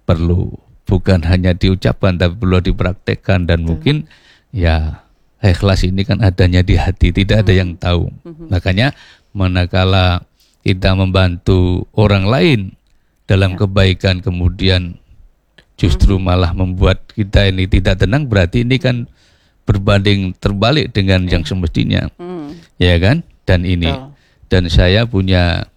perlu bukan hanya diucapkan tapi perlu dipraktekkan, dan mungkin ya ikhlas ini kan adanya di hati, tidak ada yang tahu. Makanya manakala kita membantu orang lain dalam kebaikan kemudian justru malah membuat kita ini tidak tenang, berarti ini kan berbanding terbalik dengan yang semestinya. Ya kan? Dan ini dan saya punya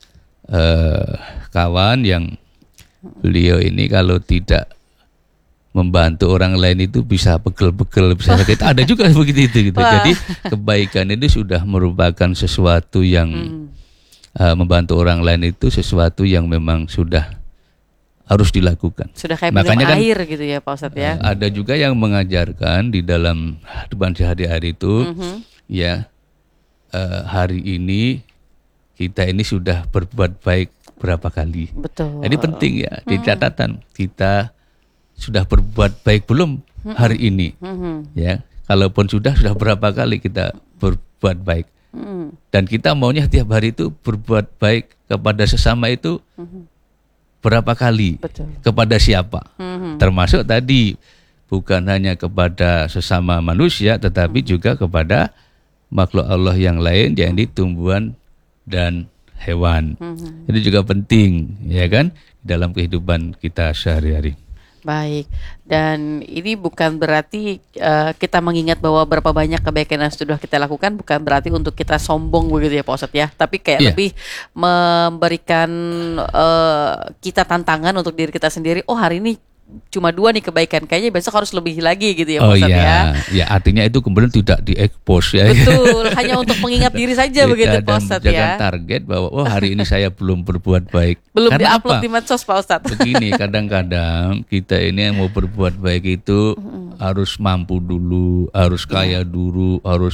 kawan yang beliau ini kalau tidak membantu orang lain itu bisa pegel-pegel, bisa sakit. Ada juga begitu gitu. Jadi kebaikan ini sudah merupakan sesuatu yang membantu orang lain itu sesuatu yang memang sudah harus dilakukan. Sudah kayak makanya minum kan, air gitu ya Pak Ustadz ya. Ada juga yang mengajarkan di dalam kehidupan sehari-hari itu ya hari ini kita ini sudah berbuat baik berapa kali. Betul. Ini penting ya, di catatan kita sudah berbuat baik belum hari ini. Ya, kalaupun sudah berapa kali kita berbuat baik. Dan kita maunya tiap hari itu berbuat baik kepada sesama itu berapa kali. Betul. Kepada siapa. Termasuk tadi bukan hanya kepada sesama manusia tetapi juga kepada makhluk Allah yang lain, yakni tumbuhan dan hewan. Itu juga penting ya kan dalam kehidupan kita sehari-hari. Baik, dan ini bukan berarti kita mengingat bahwa berapa banyak kebaikan yang sudah kita lakukan, bukan berarti untuk kita sombong begitu ya Pak Ustadz ya, tapi kayak lebih memberikan kita tantangan untuk diri kita sendiri. Oh hari ini cuma 2 nih kebaikan, kayaknya besok harus lebih lagi gitu ya Pak Ustadz ya. Ya artinya itu kemudian tidak diekspos ya. Betul, hanya untuk mengingat diri saja begitu Pak Ustadz ya. Jangan target bahwa hari ini saya belum berbuat baik. Belum diupload di medsos Pak Ustadz. Begini, kadang-kadang kita ini yang mau berbuat baik itu harus mampu dulu, harus kaya dulu, harus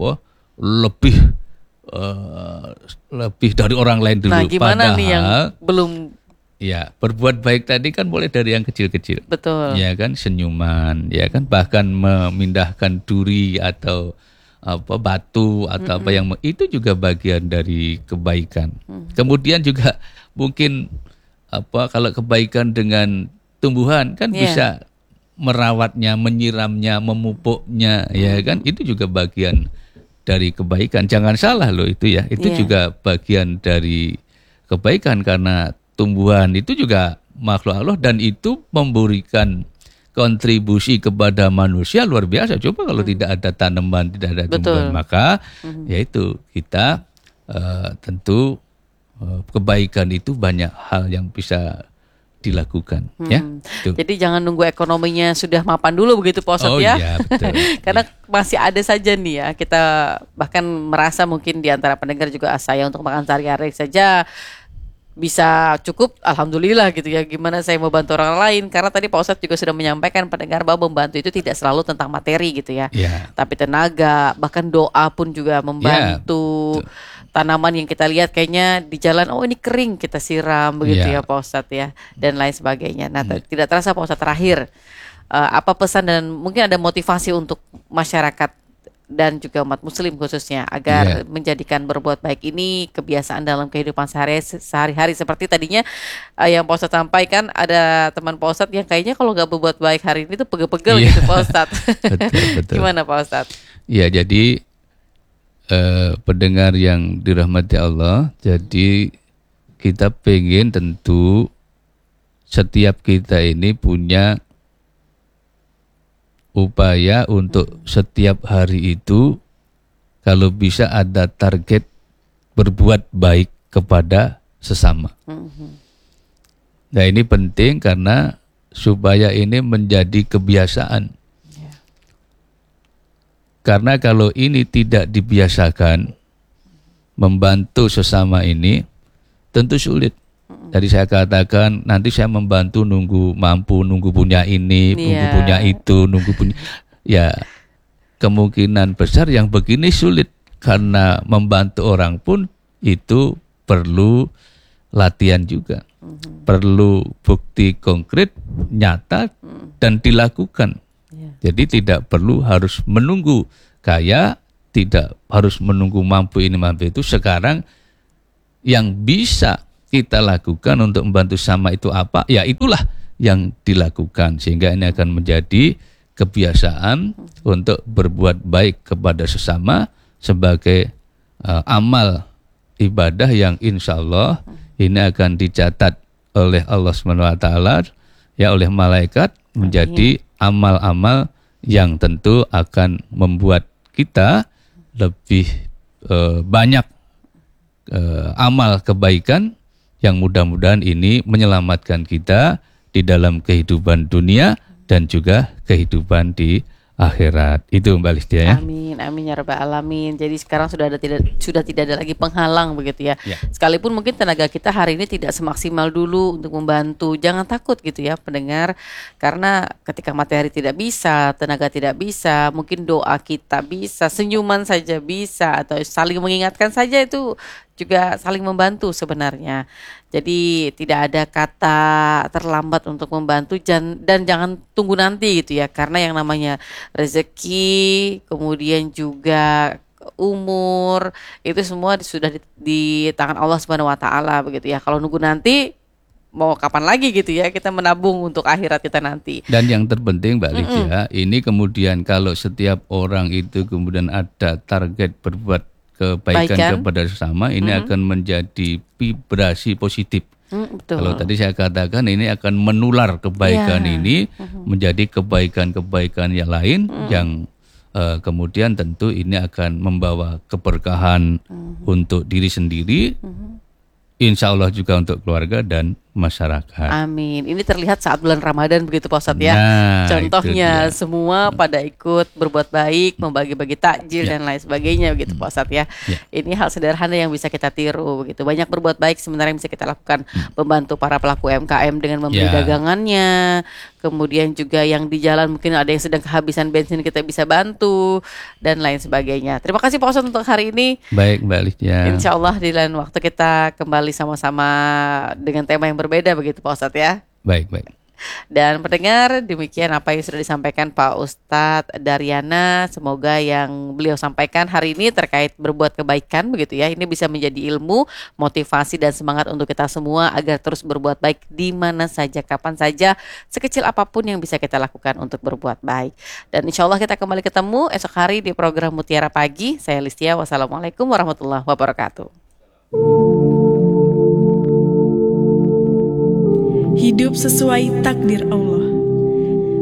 lebih dari orang lain dulu. Nah gimana padahal, nih yang belum? Ya, berbuat baik tadi kan mulai dari yang kecil-kecil. Betul. Ya kan, senyuman, ya kan, bahkan memindahkan duri atau batu atau apa yang itu juga bagian dari kebaikan. Kemudian juga mungkin kalau kebaikan dengan tumbuhan kan bisa merawatnya, menyiramnya, memupuknya, ya kan, itu juga bagian dari kebaikan. Jangan salah loh itu ya, itu juga bagian dari kebaikan karena tumbuhan itu juga makhluk Allah dan itu memberikan kontribusi kepada manusia luar biasa. Coba kalau tidak ada tanaman, tidak ada tumbuhan, maka yaitu kita tentu kebaikan itu banyak hal yang bisa dilakukan. Ya. Jadi jangan nunggu ekonominya sudah mapan dulu begitu Pak Ustadz ya. Iya, betul. Karena masih ada saja nih ya, kita bahkan merasa mungkin di antara pendengar juga saya untuk makan sehari-hari saja bisa cukup, alhamdulillah gitu ya. Gimana saya mau bantu orang lain? Karena tadi Pak Ustadz juga sudah menyampaikan pendengar bahwa membantu itu tidak selalu tentang materi gitu ya, tapi tenaga, bahkan doa pun juga membantu. Tanaman yang kita lihat kayaknya di jalan, oh ini kering, kita siram begitu ya Pak Ustadz ya, dan lain sebagainya. Nah tidak terasa Pak Ustadz, terakhir apa pesan dan mungkin ada motivasi untuk masyarakat dan juga umat muslim khususnya agar menjadikan berbuat baik ini kebiasaan dalam kehidupan sehari-hari. Seperti tadinya yang Pak Ustadz sampaikan, ada teman Pak Ustadz yang kayaknya kalau nggak berbuat baik hari ini tuh pegel-pegel gitu Pak Ustadz. Betul. Gimana Pak Ustadz? Ya, jadi pendengar yang dirahmati Allah, jadi kita pengen tentu setiap kita ini punya upaya untuk setiap hari itu kalau bisa ada target berbuat baik kepada sesama. Nah ini penting karena supaya ini menjadi kebiasaan. Karena kalau ini tidak dibiasakan membantu sesama ini tentu sulit. Tadi saya katakan nanti saya membantu nunggu punya ini, nunggu punya itu, nunggu punya. Ya kemungkinan besar yang begini sulit karena membantu orang pun itu perlu latihan juga, perlu bukti konkret, nyata dan dilakukan. Jadi tidak perlu harus menunggu kaya, tidak harus menunggu mampu ini mampu itu. Sekarang yang bisa kita lakukan untuk membantu sama itu apa? Ya itulah yang dilakukan, sehingga ini akan menjadi kebiasaan untuk berbuat baik kepada sesama sebagai amal ibadah yang insya Allah ini akan dicatat oleh Allah SWT, ya, oleh malaikat, menjadi amal-amal yang tentu akan membuat kita lebih banyak amal kebaikan yang mudah-mudahan ini menyelamatkan kita di dalam kehidupan dunia dan juga kehidupan di akhirat. Itu Mbak Listia ya. Amin, amin ya rabbal alamin. Jadi sekarang sudah tidak ada lagi penghalang begitu ya. Sekalipun mungkin tenaga kita hari ini tidak semaksimal dulu untuk membantu, jangan takut gitu ya pendengar. Karena ketika materi tidak bisa, tenaga tidak bisa, mungkin doa kita bisa, senyuman saja bisa, atau saling mengingatkan saja itu juga saling membantu sebenarnya. Jadi tidak ada kata terlambat untuk membantu dan jangan tunggu nanti gitu ya. Karena yang namanya rezeki, kemudian juga umur, itu semua sudah di tangan Allah Subhanahu wa taala begitu ya. Kalau nunggu nanti mau kapan lagi gitu ya, kita menabung untuk akhirat kita nanti. Dan yang terpenting Mbak Lydia, ini kemudian kalau setiap orang itu kemudian ada target berbuat kebaikan kepada sesama, ini akan menjadi vibrasi positif. Betul. Kalau tadi saya katakan ini akan menular kebaikan ini menjadi kebaikan-kebaikan yang lain yang kemudian tentu ini akan membawa keberkahan untuk diri sendiri, insya Allah juga untuk keluarga dan masyarakat. Amin. Ini terlihat saat bulan Ramadan begitu Pak Ustadz ya. Nah, contohnya semua pada ikut berbuat baik, membagi-bagi takjil dan lain sebagainya begitu Pak Ustadz ya. Ini hal sederhana yang bisa kita tiru begitu. Banyak berbuat baik sebenarnya yang bisa kita lakukan, membantu para pelaku UMKM dengan membeli dagangannya. Kemudian juga yang di jalan mungkin ada yang sedang kehabisan bensin, kita bisa bantu dan lain sebagainya. Terima kasih Pak Ustadz untuk hari ini. Baik Mbak Lydia. Insya Allah di lain waktu kita kembali sama-sama dengan tema yang berbeda begitu Pak Ustadz ya. Baik. Dan pendengar, demikian apa yang sudah disampaikan Pak Ustadz Daryana. Semoga yang beliau sampaikan hari ini terkait berbuat kebaikan begitu ya, ini bisa menjadi ilmu, motivasi dan semangat untuk kita semua agar terus berbuat baik di mana saja, kapan saja, sekecil apapun yang bisa kita lakukan untuk berbuat baik. Dan insya Allah kita kembali ketemu esok hari di program Mutiara Pagi. Saya Listia, wassalamualaikum warahmatullahi wabarakatuh. Hidup sesuai takdir Allah.